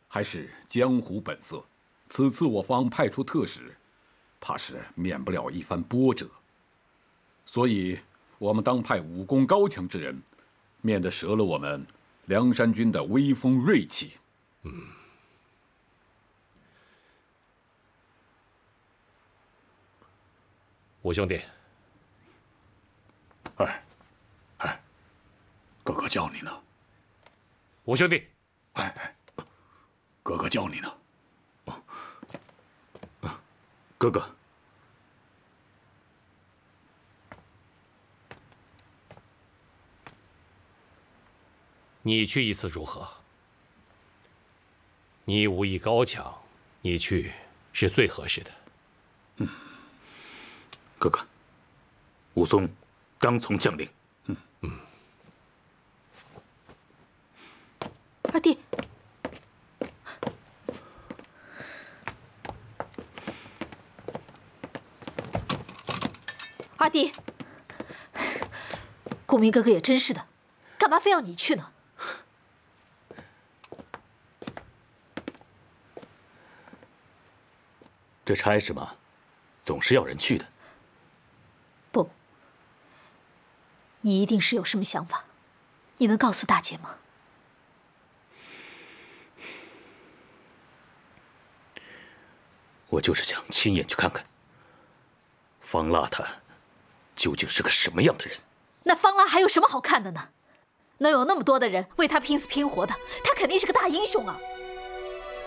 还是江湖本色。此次我方派出特使，怕是免不了一番波折，所以我们当派武功高强之人，免得折了我们梁山军的威风锐气。 五兄弟， 哥哥叫你呢。 五兄弟， 哥哥叫你呢。哥哥， 你去一次如何？你武艺高强，你去是最合适的。 哥哥，武松刚从将令。 二弟，二弟，顾明哥哥也真是的，干嘛非要你去呢？ 这差事嘛，总是要人去的。 不，你一定是有什么想法，你能告诉大姐吗？ 我就是想亲眼去看看，方腊他究竟是个什么样的人。 那方腊还有什么好看的呢？能有那么多的人为他拼死拼活的，他肯定是个大英雄啊！